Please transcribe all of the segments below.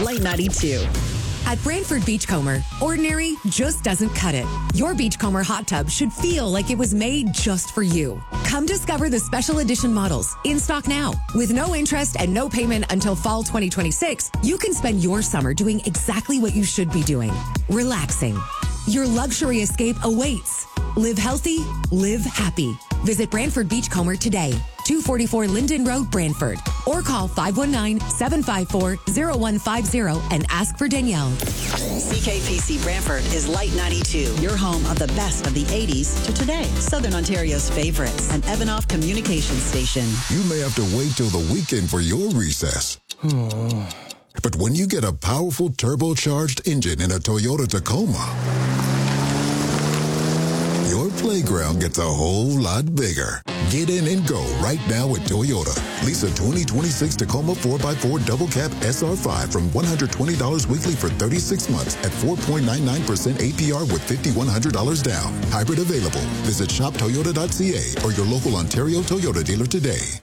Light 92. At Brantford Beachcomber, ordinary just doesn't cut it. Your Beachcomber hot tub should feel like it was made just for you. Come discover the special edition models in stock now. With no interest and no payment until fall 2026, you can spend your summer doing exactly what you should be doing. Relaxing. Your luxury escape awaits. Live healthy, live happy. Visit Brantford Beachcomber today, 244 Linden Road, Brantford, or call 519-754-0150 and ask for Danielle. CKPC Brantford is Light 92, your home of the best of the 80s to today. Southern Ontario's favorites, an Evanoff communication station. You may have to wait till the weekend for your recess. But when you get a powerful turbocharged engine in a Toyota Tacoma, your playground gets a whole lot bigger. Get in and go right now at Toyota. Lease a 2026 Tacoma 4x4 Double Cab SR5 from $120 weekly for 36 months at 4.99% APR with $5,100 down. Hybrid available. Visit shoptoyota.ca or your local Ontario Toyota dealer today.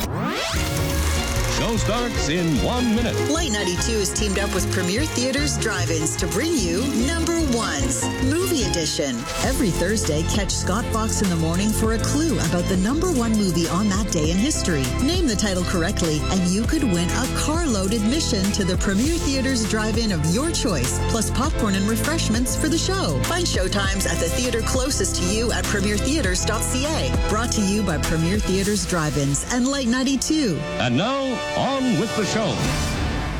Show starts in 1 minute. Light 92 is teamed up with Premier Theaters Drive-Ins to bring you Number Ones, Movie Edition. Every Thursday, catch Scott Fox in the morning for a clue about the number one movie on that day in history. Name the title correctly, and you could win a car-load admission to the Premier Theaters Drive-In of your choice, plus popcorn and refreshments for the show. Find showtimes at the theater closest to you at premiertheaters.ca. Brought to you by Premier Theaters Drive-Ins and Light 92. And now, on with the show.